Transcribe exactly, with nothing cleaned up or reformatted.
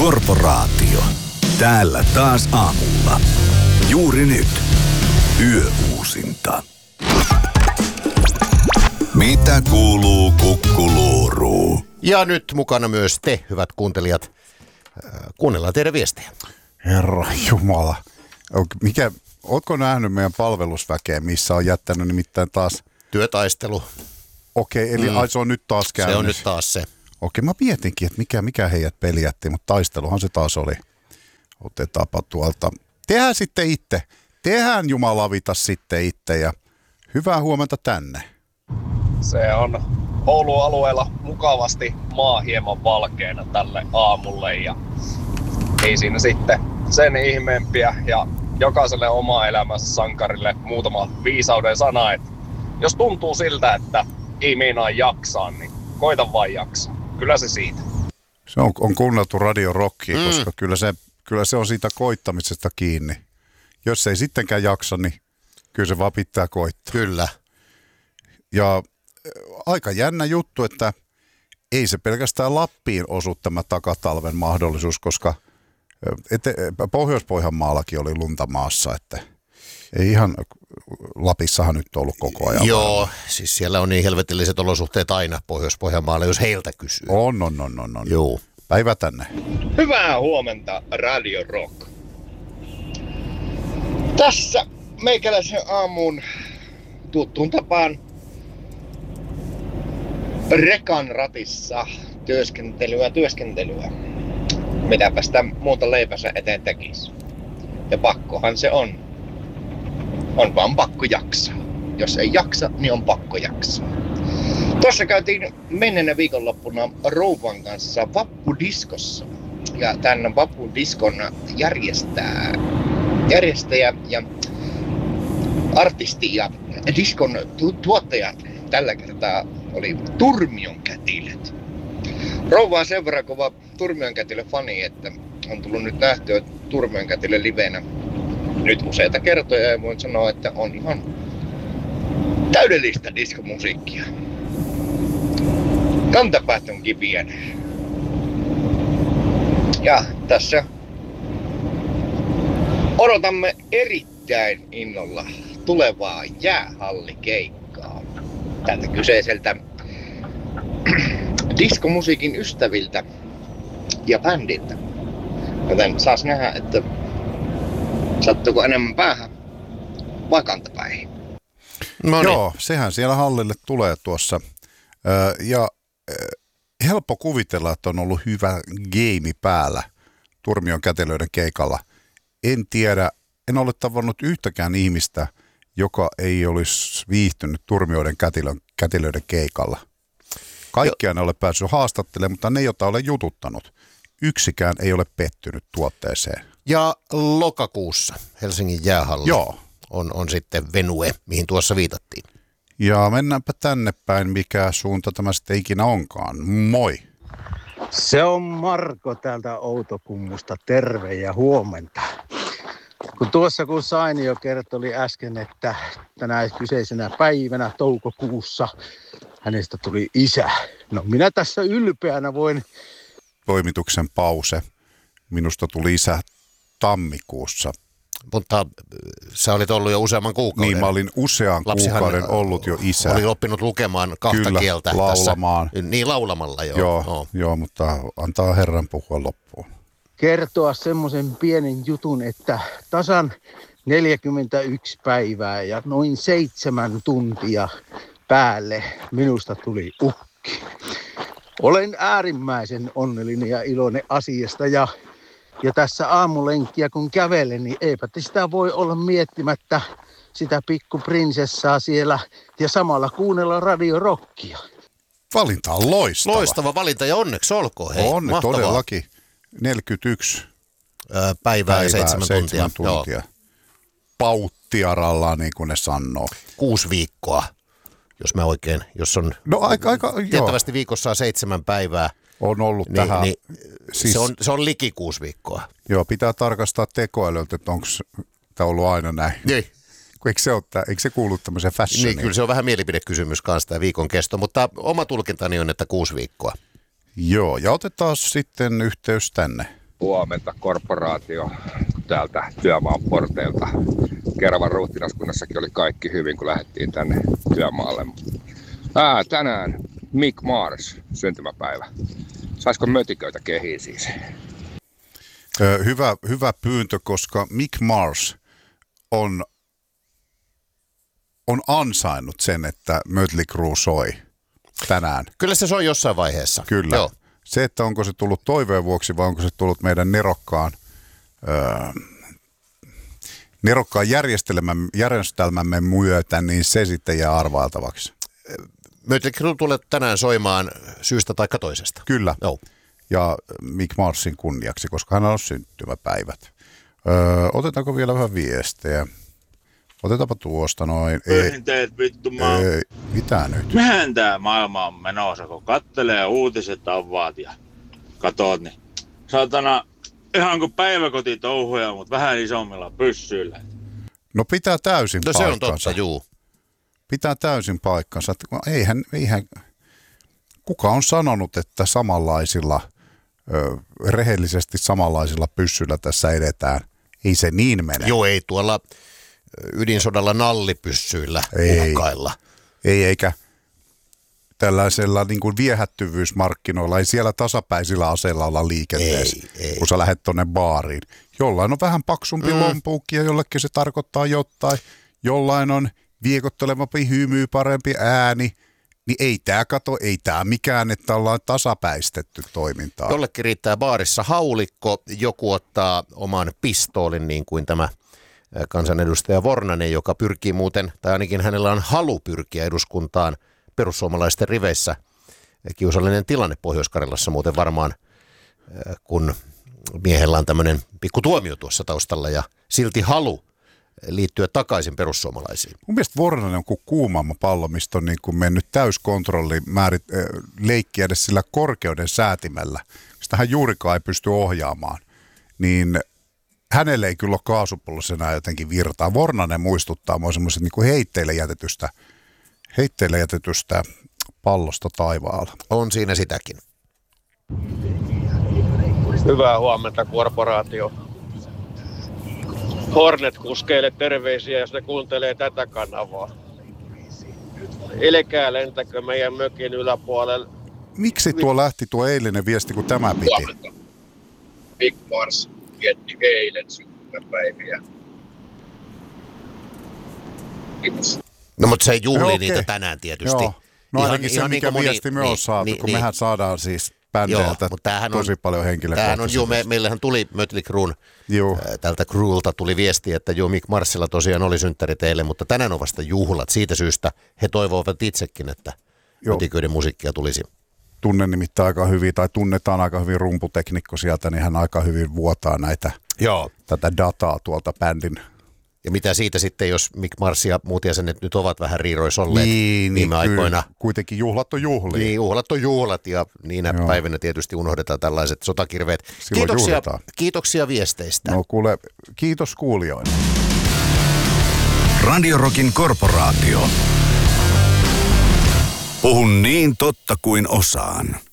Korporaatio. Täällä taas aamulla. Juuri nyt. Yöuusinta. Mitä kuuluu Kukkuluuruun? Ja nyt mukana myös te, hyvät kuuntelijat. Kuunnellaan teidän viestejä. Herra Jumala. Mikä, ootko nähnyt meidän palvelusväkeä, missä on jättänyt nimittäin taas... Työtaistelu. Okei, eli mm. ai, se on nyt taas käynnissä. Se on nyt taas se. Okei, mä mietinkin, että mikä, mikä heidät pelijätti, mutta taisteluhan se taas oli. Otetaanpa tuolta. Tehdään sitten itse. Tehdään jumalavita sitten itse ja hyvää huomenta tänne. Se on Oulun alueella mukavasti maa hieman valkeana tälle aamulle ja ei siinä sitten sen ihmeempiä ja jokaiselle oma elämänsä sankarille muutama viisauden sana, että jos tuntuu siltä, että ei meinaa jaksaa, niin koita vaan jaksaa. Kyllä se siitä. Se on, on kuunneltu Radio Rockia, mm. koska kyllä se, kyllä se on siitä koittamisesta kiinni. Jos ei sittenkään jaksa, niin kyllä se vaan pitää koittaa. Kyllä. Ja aika jännä juttu, että ei se pelkästään Lappiin osu tämä takatalven mahdollisuus, koska ete, Pohjois-Pohjanmaallakin oli lunta maassa, että ei ihan Lapissahan nyt ollut koko ajan. Joo, varmaan. Siis siellä on niin helvetilliset olosuhteet aina Pohjois-Pohjanmaalla, jos heiltä kysyy. On, on, on, on. on. Joo. Päivä tänne. Hyvää huomenta, Radio Rock. Tässä meikäläisen aamuun tuttuun tapaan rekan ratissa työskentelyä, työskentelyä. Mitäpä sitä muuta leipänsä eteen tekisi. Ja pakkohan se on. On vaan pakko jaksaa. Jos ei jaksa, niin on pakko jaksaa. Tuossa käytiin menneenä viikonloppuna rouvan kanssa vappudiskossa. Ja tämän vappudiskon järjestää järjestäjä ja artisti ja diskon tu- tuottajat tällä kertaa oli Turmion Kätilöt. Rouva on sen verran kova Turmion Kätilö fani, että on tullut nyt nähtyä Turmion Kätilö livenä nyt useita kertoja ja voin sanoa, että on ihan täydellistä diskomusiikkia. Kantapäät on kipiänä. Ja tässä odotamme erittäin innolla tulevaa jäähallikeikkaa tältä kyseiseltä diskomusiikin ystäviltä ja bändiltä. Joten saas nähdä, että sattuuko enemmän päähän vai kantapäihin. No niin. Joo, sehän siellä hallille tulee tuossa. Ja helppo kuvitella, että on ollut hyvä geimi päällä Turmion Kätilöiden keikalla. En tiedä, en ole tavannut yhtäkään ihmistä, joka ei olisi viihtynyt Turmioiden kätilön, kätilöiden keikalla. Kaikkia ne ole päässyt haastattelemaan, mutta ne, joita olen jututtanut, yksikään ei ole pettynyt tuotteeseen. Ja lokakuussa Helsingin jäähalli Joo. On, on sitten venue, mihin tuossa viitattiin. Ja mennäänpä tänne päin, mikä suunta tämä sitten ikinä onkaan. Moi! Se on Marko täältä Outokummusta. Terve ja huomenta. Kun tuossa kun Sainio kertoi äsken, että tänä kyseisenä päivänä toukokuussa hänestä tuli isä. No minä tässä ylpeänä voin... Toimituksen pause. Minusta tuli isä tammikuussa. Mutta sä olit ollut jo useamman kuukauden. Niin, mä olin usean Lapsihan kuukauden ollut jo isä. Oli oppinut lukemaan kahta Kyllä, kieltä. laulamaan. Tässä. Niin, laulamalla joo. Joo, no. joo, mutta antaa Herran puhua loppuun. Kertoa semmoisen pienen jutun, että tasan neljäkymmentäyksi päivää ja noin seitsemän tuntia päälle minusta tuli ukki. Olen äärimmäisen onnellinen ja iloinen asiasta ja, ja tässä aamulenkkiä kun kävelen, niin eipä sitä voi olla miettimättä sitä pikkuprinsessaa siellä ja samalla kuunnella Radio Rockia. Valinta on loistava. Loistava valinta ja onneksi olkoon. Hei, on mahtavaa. Todellakin. neljäkymmentäyksi Öö, päivää, päivää ja seitsemän, seitsemän tuntia. tuntia. Pauttiaralla, niin kuin ne sanoo. Kuusi viikkoa, jos mä oikein, jos on no, aika, aika, tiettävästi viikossa on seitsemän päivää. On ollut niin, tähän. Niin, siis, se, on, se on liki kuusi viikkoa. Joo, pitää tarkastaa tekoälyltä, että onko tämä ollut aina näin. Niin. Eikö se, ole, eikö se kuulu tämmöiseen fashioniin? Niin, kyllä se on vähän mielipidekysymys kanssa tämä viikon kesto, mutta oma tulkintani on, että kuusi viikkoa. Joo, ja otetaan sitten yhteys tänne. Huomenta, korporaatio täältä työmaan porteilta. Keravan ruhtinaskunnassakin oli kaikki hyvin, kun lähdettiin tänne työmaalle. Ää, tänään Mick Mars, syntymäpäivä. Saisiko mötiköitä kehiin siis? Ö, hyvä, hyvä pyyntö, koska Mick Mars on, on ansainnut sen, että Mötley Crüe soi tänään. Kyllä se soi jossain vaiheessa. Kyllä. Joo. Se, että onko se tullut toiveen vuoksi vai onko se tullut meidän nerokkaan, öö, nerokkaan järjestelmämme, järjestelmämme myötä, niin se sitten jää arvailtavaksi. Mötley Crüe tulee tänään soimaan syystä tai toisesta. Kyllä. Joo. Ja Mick Marsin kunniaksi, koska hänellä on syntymäpäivät. Öö, otetaanko vielä vähän viestejä? Otetaanpa tuosta noin. Mihin teet vittu maa? Ei, mitä nyt? Mihin tää maailma on menossa, kun kattelee uutiset avaat ja katot, niin saatana ihan kuin päiväkotitouhuja, mutta vähän isommilla pyssyillä. No pitää täysin No se paikkansa. on totta, juu. Pitää täysin paikkansa. Eihän, eihän, kuka on sanonut, että samanlaisilla, ö, rehellisesti samanlaisilla pyssyillä tässä edetään? Ei se niin mene. Joo, ei tuolla ydinsodalla nallipyssyillä Ei. uhkailla. Ei, eikä tällaisella niin kuin viehättyvyysmarkkinoilla, ei siellä tasapäisillä aseilla olla liikenteessä, Ei, ei. kun sä lähdet tonne baariin. Jollain on vähän paksumpi mm. lompuukki ja jollekin se tarkoittaa jotain. Jollain on viekottelevampi hymy, parempi ääni. Niin ei tää kato, ei tää mikään, että ollaan tasapäistetty toimintaa. Jollekin riittää baarissa haulikko, joku ottaa oman pistoolin niin kuin tämä kansanedustaja Vornanen, joka pyrkii muuten, tai ainakin hänellä on halu pyrkiä eduskuntaan perussuomalaisten riveissä. Kiusallinen tilanne Pohjois-Karjalassa muuten varmaan, kun miehellä on tämmöinen pikku tuomio tuossa taustalla ja silti halu liittyä takaisin perussuomalaisiin. Mun mielestä Vornanen on kuin kuumamma pallo, mistä on niin kuin mennyt täyskontrolli määrit, äh, leikkiä edes sillä korkeuden säätimellä. Sitä hän juurikaan ei pysty ohjaamaan. Niin hänelle ei kyllä ole kaasupullossa enää jotenkin virtaa. Vornanen muistuttaa mua semmoiset niin kuin heitteille jätetystä, heitteille jätetystä pallosta taivaalla. On siinä sitäkin. Hyvää huomenta, korporaatio. Hornet-kuskeille terveisiä, jos ne kuuntelee tätä kanavaa. Ilkää lentäkö meidän mökin yläpuolelle. Miksi tuo lähti tuo eilinen viesti, kun tämä piti? Huomenta. Big Mars vietti eilen syntymäpäiviä. Kiitos. No mutta se juhlii No, niitä okei. tänään tietysti. Joo. No Ihan- ainakin se, ihan mikä niin kuin moni- viesti me niin, on saatu, niin, kun niin. mehän saadaan siis bändeiltä tosi on, paljon henkilökohtaisesti. tämähän on, juu, me, meillähän tuli Mötley Crüen, Juu. äh, tältä Crüeltä tuli viesti, että joo, Mick Marsilla tosiaan oli synttärit eilen, mutta tänään on vasta juhlat. Siitä syystä he toivovat itsekin, että Joo. mötiköiden musiikkia tulisi. Tunnen nimittäin aika hyvin, tai tunnetaan aika hyvin rumputeknikko sieltä, niin hän aika hyvin vuotaa näitä, Joo. tätä dataa tuolta bändin. Ja mitä siitä sitten, jos Mick Mars ja muut jäsenet nyt ovat vähän riiroissa olleet Niin, viime niin aikoina. kyllä, kuitenkin juhlat on juhlia. Niin, juhlat on juhlat ja niinä Joo. päivinä tietysti unohdetaan tällaiset sotakirveet. Silloin Kiitoksia, juhlitaan. kiitoksia viesteistä. No kuule, kiitos kuulijoille. Radio Rockin korporaatio. Puhun niin totta kuin osaan.